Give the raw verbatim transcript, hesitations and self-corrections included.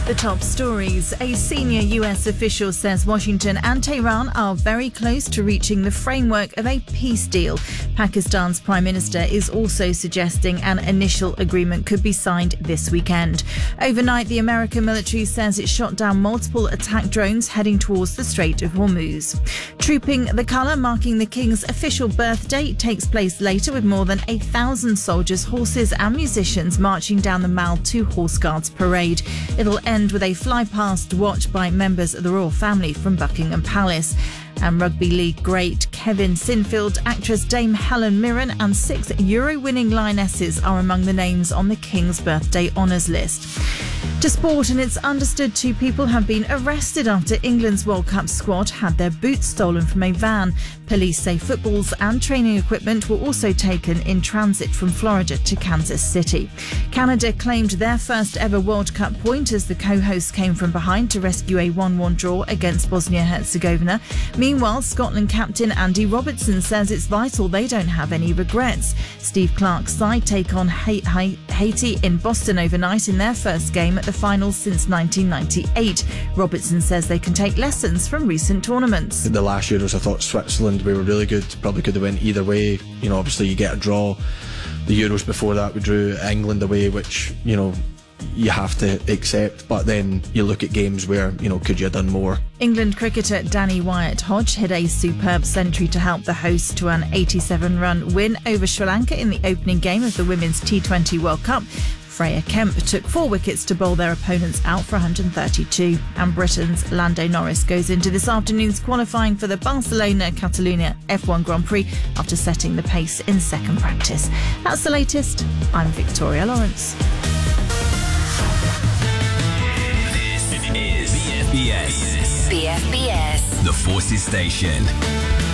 The top stories. A senior U S official says Washington and Tehran are very close to reaching the framework of a peace deal. Pakistan's Prime Minister is also suggesting an initial agreement could be signed this weekend. Overnight, the American military says it shot down multiple attack drones heading towards the Strait of Hormuz. Trooping the Colour, marking the King's official birthday, takes place later with more than a thousand soldiers, horses and musicians marching down the Mall to Horse Guards Parade. It'll end with a fly-past watched by members of the royal family from Buckingham Palace. And rugby league great Kevin Sinfield, actress Dame Helen Mirren and six Euro-winning Lionesses are among the names on the King's birthday honours list. To sport, and it's understood two people have been arrested after England's World Cup squad had their boots stolen from a van. Police say footballs and training equipment were also taken in transit from Florida to Kansas City. Canada claimed their first ever World Cup point as the co-hosts came from behind to rescue a one one draw against Bosnia-Herzegovina. Meanwhile, Scotland captain Andy Robertson says it's vital they don't have any regrets. Steve Clarke's side take on Haiti in Boston overnight in their first game at the finals since nineteen ninety-eight. Robertson says they can take lessons from recent tournaments. The last Euros, I thought Switzerland, we were really good, probably could have went either way. You know, obviously you get a draw. The Euros before that, we drew England away, which, you know, you have to accept, but then you look at games where, you know, could you have done more? England cricketer Danny Wyatt-Hodge hit a superb century to help the hosts to an eighty-seven run win over Sri Lanka in the opening game of the Women's T twenty World Cup. Freya Kemp took four wickets to bowl their opponents out for one hundred thirty-two. And Britain's Lando Norris goes into this afternoon's qualifying for the Barcelona-Catalunya F one Grand Prix after setting the pace in second practice. That's the latest. I'm Victoria Lawrence. This is B F B S. B F B S. The Forces Station.